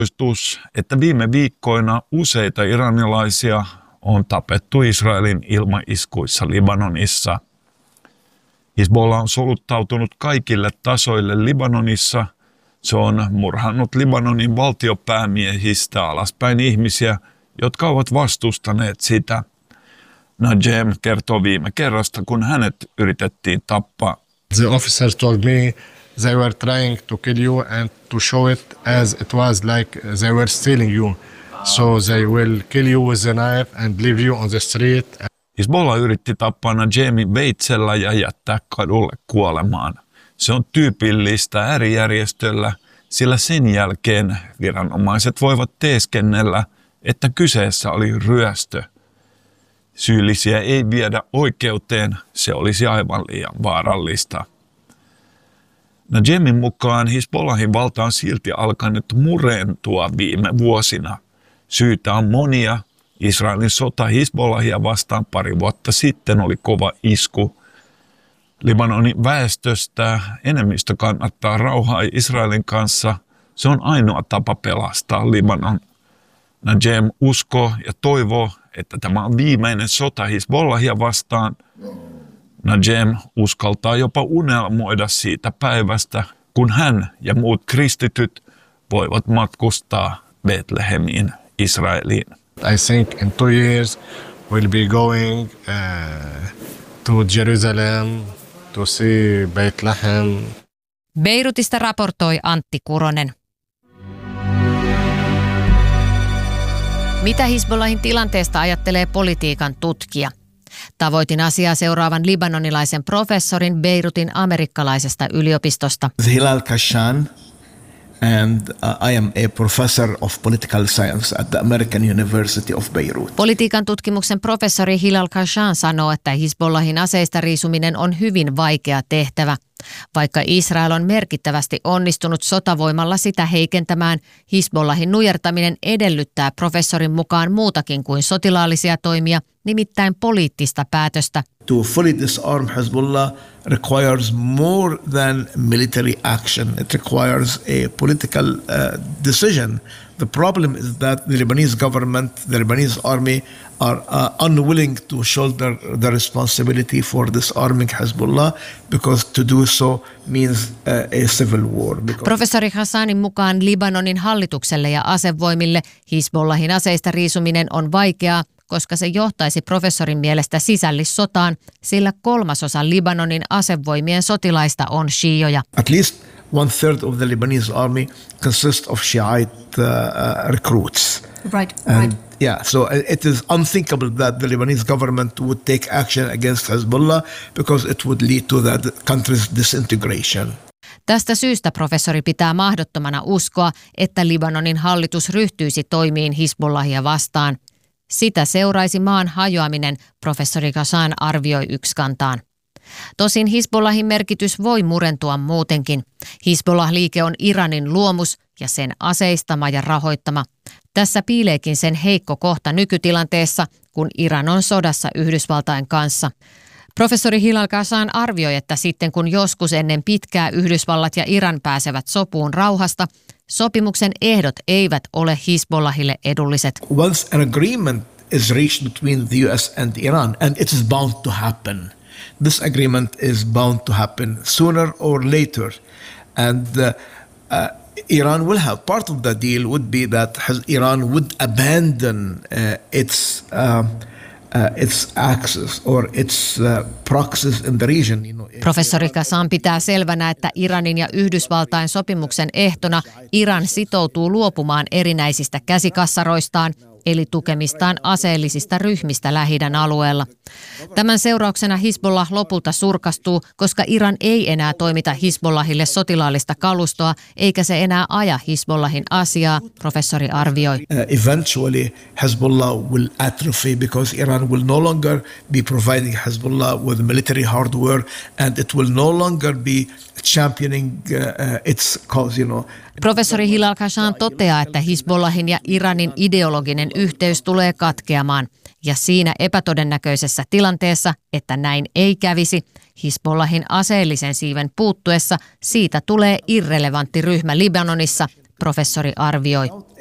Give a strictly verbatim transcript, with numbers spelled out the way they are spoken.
että viime viikkoina useita iranilaisia on tapettu Israelin ilmaiskuissa Libanonissa. Hizbollah on soluttautunut kaikille tasoille Libanonissa. Se on murhannut Libanonin valtiopäämiehistä alaspäin ihmisiä, jotka ovat vastustaneet sitä. Najem kertoo viime kerrasta, kun hänet yritettiin tappaa. The officers told me they were trying to kill you and to show it as it was like they were stealing you. So they will kill you with a knife and leave you on the street. Hizbollah yritti tappaa Najemin veitsellä ja jättää kadulle kuolemaan. Se on tyypillistä äärijärjestöllä, sillä sen jälkeen viranomaiset voivat teeskennellä, että kyseessä oli ryöstö. Syyllisiä ei viedä oikeuteen, se olisi aivan liian vaarallista. Najemin mukaan Hizbollahin valta on silti alkanut murentua viime vuosina. Syitä on monia. Israelin sota Hizbollahia vastaan pari vuotta sitten oli kova isku. Libanonin väestöstä enemmistö kannattaa rauhaa Israelin kanssa. Se on ainoa tapa pelastaa Libanon. Najem uskoo ja toivoo, että tämä on viimeinen sota Hizbollahia vastaan. Najem uskaltaa jopa unelmoida siitä päivästä, kun hän ja muut kristityt voivat matkustaa Betlehemiin, Israeliin. I think in two years we'll be going uh, to Jerusalem to see Bethlehem. Beirutista raportoi Antti Kuronen. Mitä Hizbollahin tilanteesta ajattelee politiikan tutkija? Tavoitin asiaa seuraavan libanonilaisen professorin Beirutin amerikkalaisesta yliopistosta. Hilal Khashan, and uh, I am a professor of political science at the American University of Beirut. Politiikan tutkimuksen professori Hilal Khashan sanoo, että Hizbollahin aseista riisuminen on hyvin vaikea tehtävä. Vaikka Israel on merkittävästi onnistunut sotavoimalla sitä heikentämään, Hizbollahin nujertaminen edellyttää professorin mukaan muutakin kuin sotilaallisia toimia, nimittäin poliittista päätöstä. To fully disarm Hezbollah requires more than military action. It requires a political uh, decision. The problem is that the Lebanese government, the Lebanese army are uh, unwilling to shoulder the responsibility for disarming Hezbollah because to do so means uh, a civil war. Because professori Hassanin mukaan Libanonin hallitukselle ja asevoimille Hizbollahin aseista riisuminen on vaikeaa, koska se johtaisi professorin mielestä sisällissotaan, sillä kolmasosa Libanonin asevoimien sotilaista on shiioja. At least one third of the Lebanese army consists of Shiite uh, recruits. Right, and right. Yeah, so it is unthinkable that the Lebanese government would take action against Hezbollah because it would lead to the country's disintegration. Tästä syystä professori pitää mahdottomana uskoa, että Libanonin hallitus ryhtyisi toimiin Hizbollahia vastaan. Sitä seuraisi maan hajoaminen, professori Khashan arvioi yksikantaan. Tosin Hizbollahin merkitys voi murentua muutenkin. Hizbollah-liike on Iranin luomus ja sen aseistama ja rahoittama. Tässä piileekin sen heikko kohta nykytilanteessa, kun Iran on sodassa Yhdysvaltain kanssa. Professori Hilal Khashan arvioi, että sitten kun joskus ennen pitkää Yhdysvallat ja Iran pääsevät sopuun rauhasta, sopimuksen ehdot eivät ole Hizbollahille edulliset. Once an agreement is reached between the U S and Iran, and it is bound to happen. This agreement is bound to happen sooner or later. And uh, uh, Iran will have part of the deal would be that Iran would abandon uh, its uh, Uh, its access or its uh, proxies in the region. You know, professori Khashan pitää selvänä, että Iranin ja Yhdysvaltain sopimuksen ehtona Iran sitoutuu luopumaan erinäisistä käsikassaroistaan, eli tukemistaan aseellisista ryhmistä Lähi-idän alueella. Tämän seurauksena Hizbollah lopulta surkastuu, koska Iran ei enää toimita Hizbollahille sotilaallista kalustoa, eikä se enää aja Hizbollahin asiaa, professori arvioi. Uh, eventually Hezbollah will atrophy because Iran will no longer be providing Hezbollah with military hardware and it will no longer be championing uh, uh, its cause, you know. Professori Hilal Khashan toteaa, että Hizbollahin ja Iranin ideologinen yhteys tulee katkeamaan. Ja siinä epätodennäköisessä tilanteessa, että näin ei kävisi, Hizbollahin aseellisen siiven puuttuessa siitä tulee irrelevantti ryhmä Libanonissa, professori arvioi.